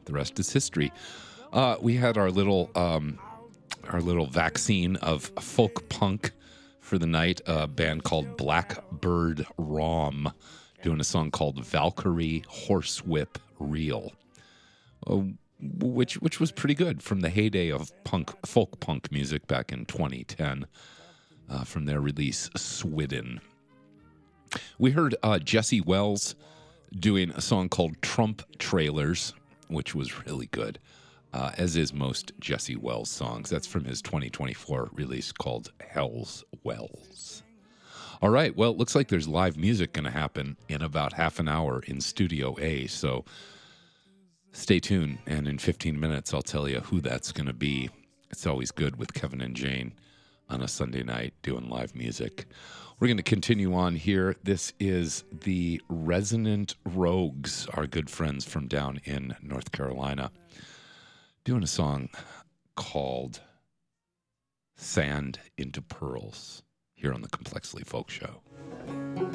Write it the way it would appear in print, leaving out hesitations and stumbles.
The rest is history. We had our little vaccine of folk punk for the night. A band called Blackbird Rom doing a song called Valkyrie Horsewhip Reel, which was pretty good from the heyday of folk punk music back in 2010 from their release Swidden. We heard Jesse Wells doing a song called Trump Trailers, which was really good, as is most Jesse Wells songs. That's from his 2024 release called Hell's Wells. All right, well, it looks like there's live music going to happen in about half an hour in Studio A, so stay tuned, and in 15 minutes I'll tell you who that's going to be. It's always good with Kevin and Jane on a Sunday night doing live music. We're going to continue on here. This is the Resonant Rogues, our good friends from down in North Carolina, doing a song called Sand into Pearls here on the Complexly Folk Show.